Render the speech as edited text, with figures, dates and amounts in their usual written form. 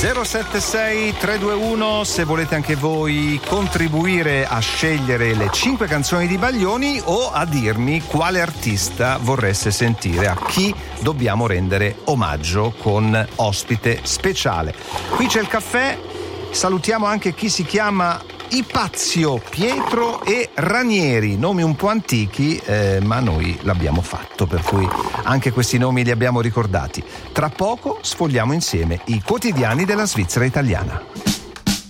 076 321 se volete anche voi contribuire a scegliere le 5 canzoni di Baglioni o a dirmi quale artista vorreste sentire, a chi dobbiamo rendere omaggio con ospite speciale. Qui c'è il caffè, salutiamo anche chi si chiama Ipazio, Pietro e Ranieri, nomi un po' antichi, ma noi l'abbiamo fatto, per cui anche questi nomi li abbiamo ricordati. Tra poco sfogliamo insieme i quotidiani della Svizzera italiana.